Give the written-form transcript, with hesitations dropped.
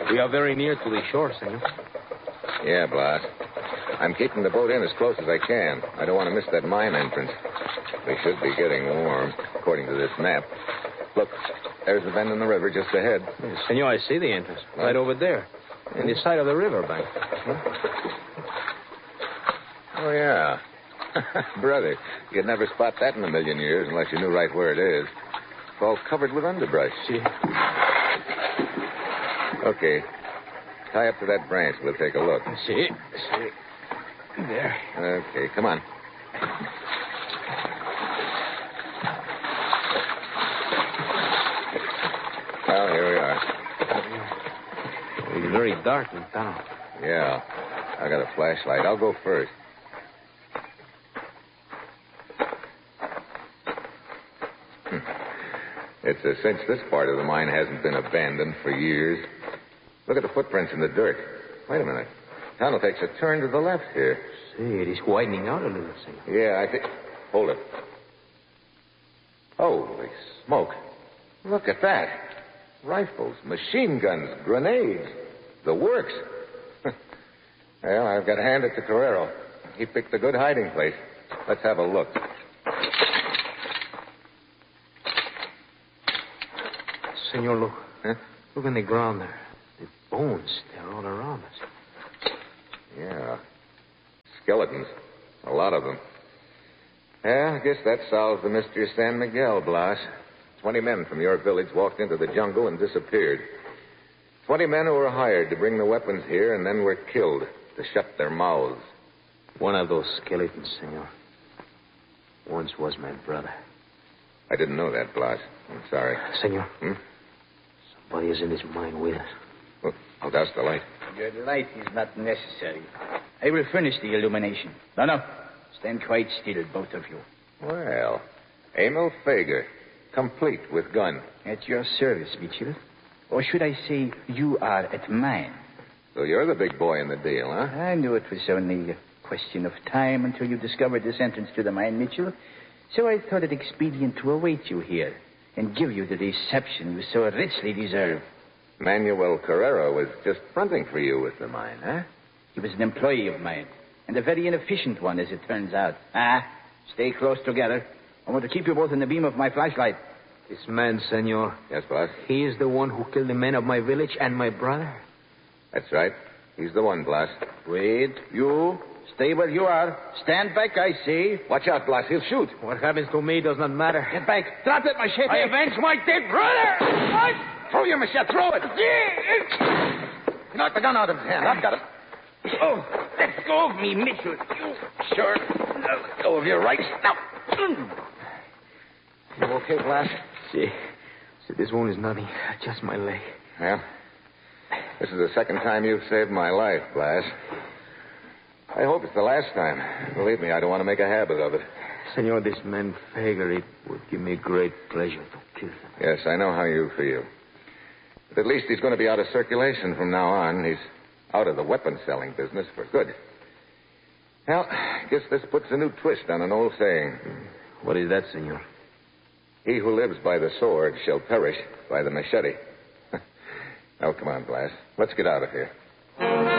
We are very near to the shore, senor. Yeah, Blas. I'm keeping the boat in as close as I can. I don't want to miss that mine entrance. We should be getting warm, according to this map. Look, there's the bend in the river just ahead. Yes, senor, I see the entrance. Right over there. On the side of the river bank. Oh, yeah. Brother, you'd never spot that in a million years unless you knew right where it is. It's all covered with underbrush. See? Okay. Tie up to that branch. We'll take a look. See? There. Okay, come on. Well, here we are. It's very dark in town. Yeah. I got a flashlight. I'll go first. It's a cinch this part of the mine hasn't been abandoned for years. Look at the footprints in the dirt. Wait a minute. Tunnel takes a turn to the left here. See, it is widening out a little, senor. Yeah, I think... Hold it. Holy smoke. Look at that. Rifles, machine guns, grenades. The works. Well, I've got to hand it to Carrero. He picked a good hiding place. Let's have a look. Senor, look. Huh? Look on the ground there. The bones, they're all around us. Yeah. Skeletons. A lot of them. Yeah, I guess that solves the mystery of San Miguel, Blas. 20 men from your village walked into the jungle and disappeared. 20 men who were hired to bring the weapons here and then were killed to shut their mouths. One of those skeletons, senor, once was my brother. I didn't know that, Blas. I'm sorry. Senor, somebody is in this mine with us. Well, I'll douse the light. Your light is not necessary. I will furnish the illumination. No. Stand quite still, both of you. Well, Emil Fager, complete with gun. At your service, Mitchell. Or should I say, you are at mine. So you're the big boy in the deal, huh? I knew it was only a question of time until you discovered this entrance to the mine, Mitchell. So I thought it expedient to await you here and give you the reception you so richly deserve. Manuel Carrero was just fronting for you with the mine, huh? He was an employee of mine, and a very inefficient one, as it turns out. Stay close together. I want to keep you both in the beam of my flashlight. This man, senor. Yes, boss? He is the one who killed the men of my village and my brother. That's right. He's the one, Blas. Wait, you. Stay where you are. Stand back, I say. Watch out, Blas. He'll shoot. What happens to me does not matter. Get back. Drop that machete. I avenge my dead brother. Throw your machete. Throw it. You knocked the gun out of his hand. I've got it. Oh, let go of me, Mitchell. Sure. I'll let go of your right. Now. You okay, Blas? See, this wound is nothing. Just my leg. Yeah. This is the second time you've saved my life, Blas. I hope it's the last time. Believe me, I don't want to make a habit of it. Senor, this man Fager, it would give me great pleasure to kill him. Yes, I know how you feel. But at least he's going to be out of circulation from now on. He's out of the weapon-selling business for good. Well, I guess this puts a new twist on an old saying. What is that, senor? He who lives by the sword shall perish by the machete. Now, come on, Blas. Let's get out of here.